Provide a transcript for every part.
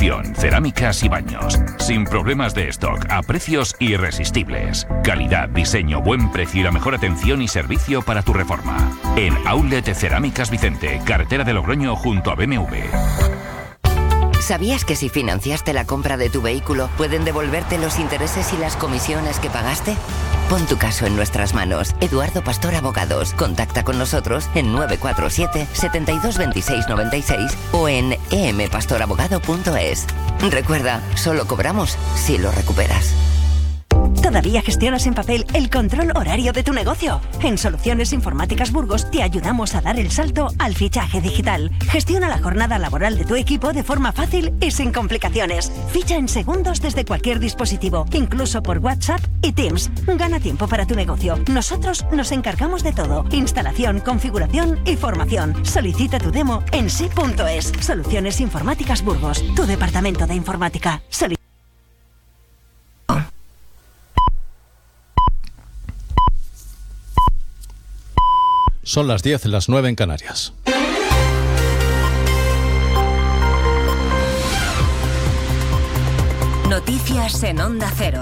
Construcción, cerámicas y baños. Sin problemas de stock, a precios irresistibles. Calidad, diseño, buen precio y la mejor atención y servicio para tu reforma. En Outlet Cerámicas Vicente, carretera de Logroño junto a BMW. ¿Sabías que si financiaste la compra de tu vehículo, pueden devolverte los intereses y las comisiones que pagaste? Pon tu caso en nuestras manos. Eduardo Pastor Abogados. Contacta con nosotros en 947 72 26 96 o en empastorabogado.es. Recuerda, solo cobramos si lo recuperas. ¿Todavía gestionas en papel el control horario de tu negocio? En Soluciones Informáticas Burgos te ayudamos a dar el salto al fichaje digital. Gestiona la jornada laboral de tu equipo de forma fácil y sin complicaciones. Ficha en segundos desde cualquier dispositivo, incluso por WhatsApp y Teams. Gana tiempo para tu negocio. Nosotros nos encargamos de todo. Instalación, configuración y formación. Solicita tu demo en si.es. Soluciones Informáticas Burgos, tu departamento de informática. Son las 10, las 9 en Canarias. Noticias en Onda Cero.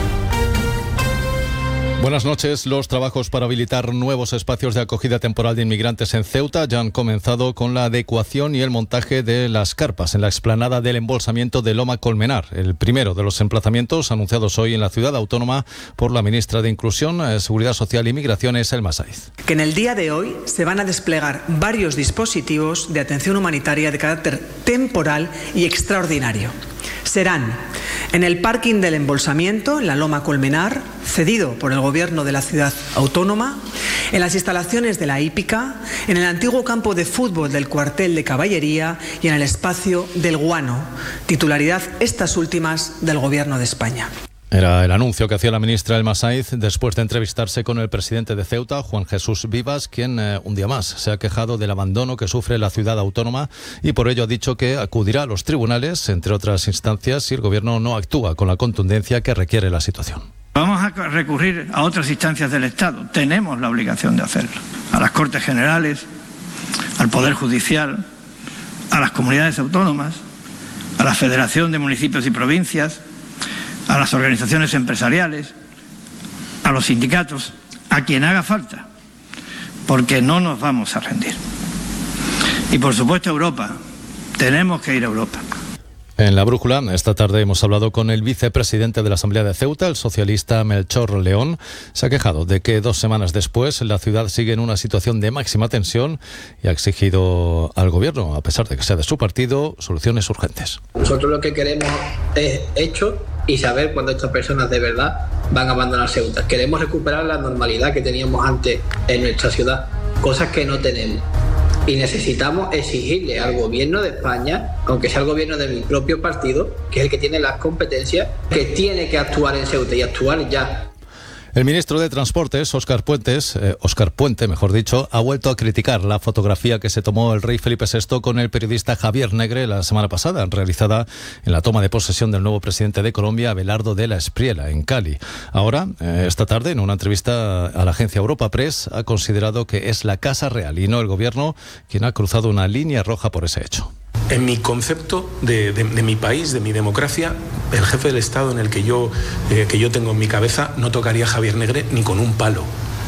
Buenas noches. Los trabajos para habilitar nuevos espacios de acogida temporal de inmigrantes en Ceuta ya han comenzado con la adecuación y el montaje de las carpas en la explanada del embolsamiento de Loma Colmenar, el primero de los emplazamientos anunciados hoy en la ciudad autónoma por la ministra de Inclusión, Seguridad Social y Migraciones, Elma Saiz. Que en el día de hoy se van a desplegar varios dispositivos de atención humanitaria de carácter temporal y extraordinario. Serán en el parking del embolsamiento, en la Loma Colmenar, cedido por el Gobierno de la ciudad autónoma, en las instalaciones de la hípica, en el antiguo campo de fútbol del cuartel de caballería y en el espacio del Guano, titularidad estas últimas del Gobierno de España. Era el anuncio que hacía la ministra Elma Saiz después de entrevistarse con el presidente de Ceuta, Juan Jesús Vivas, quien un día más se ha quejado del abandono que sufre la ciudad autónoma y por ello ha dicho que acudirá a los tribunales, entre otras instancias, si el gobierno no actúa con la contundencia que requiere la situación. Vamos a recurrir a otras instancias del Estado. Tenemos la obligación de hacerlo. A las Cortes Generales, al Poder Judicial, a las comunidades autónomas, a la Federación de Municipios y Provincias, a las organizaciones empresariales, a los sindicatos, a quien haga falta, porque no nos vamos a rendir. Y por supuesto Europa, tenemos que ir a Europa. En La Brújula, esta tarde hemos hablado con el vicepresidente de la Asamblea de Ceuta, el socialista Melchor León. Se ha quejado de que 2 semanas después la ciudad sigue en una situación de máxima tensión y ha exigido al gobierno, a pesar de que sea de su partido, soluciones urgentes. Nosotros lo que queremos es hechos y saber cuándo estas personas de verdad van a abandonar Ceuta. Queremos recuperar la normalidad que teníamos antes en nuestra ciudad, cosas que no tenemos. Y necesitamos exigirle al gobierno de España, aunque sea el gobierno de mi propio partido, que es el que tiene las competencias, que tiene que actuar en Ceuta y actuar ya. El ministro de Transportes, Óscar Puente, ha vuelto a criticar la fotografía que se tomó el rey Felipe VI con el periodista Javier Negre la semana pasada, realizada en la toma de posesión del nuevo presidente de Colombia, Abelardo de la Espriella, en Cali. Ahora, esta tarde, en una entrevista a la agencia Europa Press, ha considerado que es la Casa Real y no el gobierno quien ha cruzado una línea roja por ese hecho. En mi concepto de mi país, de mi democracia, el jefe del Estado en el que yo tengo en mi cabeza no tocaría a Javier Negre ni con un palo.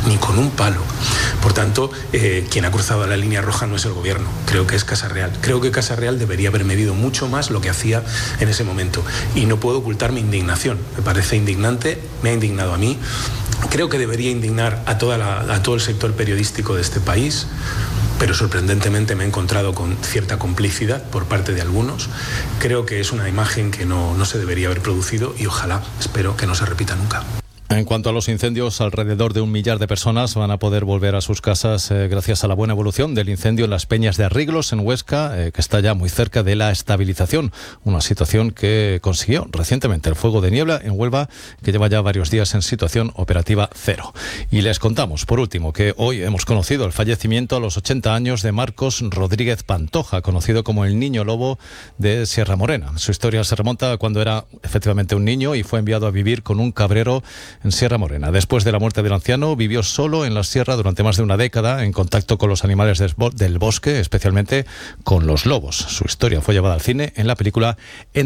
Por tanto, quien ha cruzado la línea roja no es el gobierno, creo que es Casa Real. Creo que Casa Real debería haber medido mucho más lo que hacía en ese momento. Y no puedo ocultar mi indignación. Me parece indignante, me ha indignado a mí. Creo que debería indignar a todo el sector periodístico de este país. Pero sorprendentemente me he encontrado con cierta complicidad por parte de algunos. Creo que es una imagen que no se debería haber producido y ojalá, espero que no se repita nunca. En cuanto a los incendios, alrededor de 1 millar de personas van a poder volver a sus casas gracias a la buena evolución del incendio en las Peñas de Arriglos, en Huesca, que está ya muy cerca de la estabilización. Una situación que consiguió recientemente el fuego de niebla en Huelva, que lleva ya varios días en situación operativa cero. Y les contamos, por último, que hoy hemos conocido el fallecimiento a los 80 años de Marcos Rodríguez Pantoja, conocido como el Niño Lobo de Sierra Morena. Su historia se remonta a cuando era efectivamente un niño y fue enviado a vivir con un cabrero en Sierra Morena. Después de la muerte del anciano, vivió solo en la sierra durante más de una década, en contacto con los animales del bosque, especialmente con los lobos. Su historia fue llevada al cine en la película